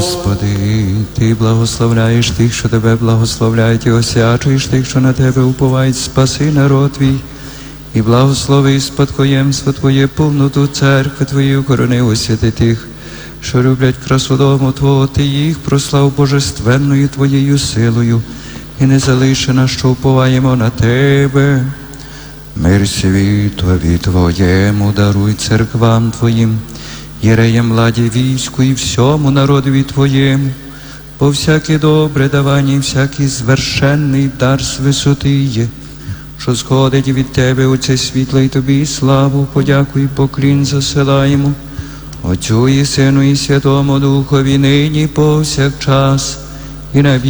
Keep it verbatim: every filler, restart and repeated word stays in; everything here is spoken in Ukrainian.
Господи, Ти благословляєш тих, що Тебе благословляють, і освячуєш тих, що на Тебе уповають. Спаси народ Твій, і благослови спадкоємство Твоє, повноту церкви Твоєї, укорони освяти тих, що люблять красу дому Твого. Ти їх прослав божественною Твоєю силою, і не залиши нас, що уповаємо на Тебе. Мир світові Твоєму даруй церквам Твоїм, єреям, владі, війську і всьому народові Твоєму, бо всяке добре давання, всякий звершенний дар з висоти є, що сходить від Тебе, Отце світла, і Тобі славу, подяку і поклін засилаємо, Отцю і Сину і Святому Духові, нині повсякчас і на віки.